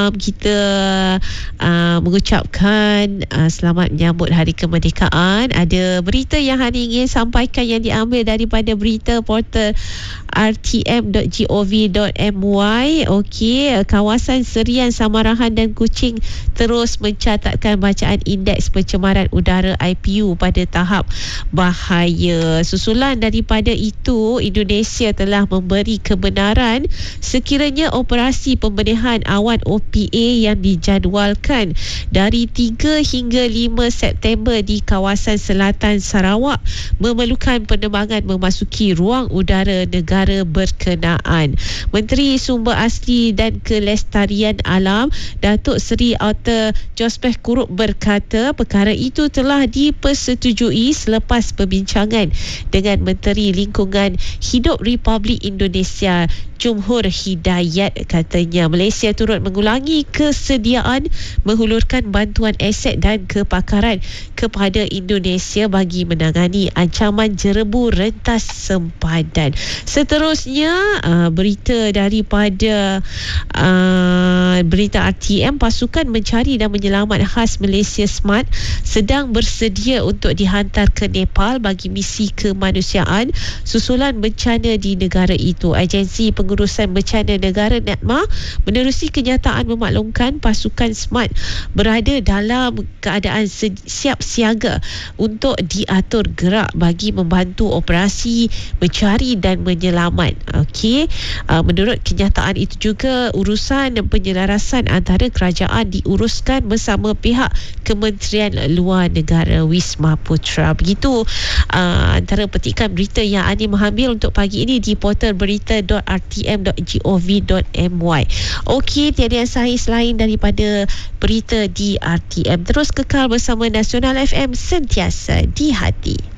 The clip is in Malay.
kita mengucapkan selamat menyambut Hari Kemerdekaan. Ada berita yang hari ingin sampaikan yang diambil daripada berita portal rtm.gov.my. Okey, kawasan Serian, Samarahan dan Kuching terus mencatatkan bacaan indeks pencemaran udara IPU pada tahap bahaya. Susulan daripada itu, Indonesia telah memberi kebenaran sekiranya operasi pembedahan awan OPA yang dijadualkan dari 3 hingga 5 September di kawasan selatan Sarawak memerlukan penerbangan memasuki ruang udara negara berkenaan. Menteri Sumber Asli dan Kelestarian Alam Datuk Seri Auter Jospeh Kurup berkata perkara itu telah dipersetujui selepas perbincangan dengan Menteri Lingkungan Hidup Republik Indonesia Jumhur Hidayat. Katanya Malaysia turut mengulangi kesediaan menghulurkan bantuan aset dan kepakaran kepada Indonesia bagi menangani ancaman jerebu rentas sempadan. Seterusnya, berita daripada berita RTM, pasukan mencari dan menyelamat khas Malaysia SMART sedang bersedia untuk dihantar ke Nepal bagi misi kemanusiaan susulan bencana di negara itu. Agensi Pengurusan Bencana Negara NADMA menerusi kenyataan memaklumkan pasukan SMART berada dalam keadaan siap siaga untuk diatur gerak bagi membantu operasi mencari dan menyelamat. Okey, menurut kenyataan itu juga urusan penyelarasan antara kerajaan diuruskan bersama pihak Kementerian Luar Negara Wisma Putra. Begitu antara petikan berita yang Ani mengambil untuk pagi ini di portal berita.rtm.gov.my. Okey, tiada yang sahih selain daripada berita di RTM. Terus kekal bersama Nasional FM, sentiasa di hati.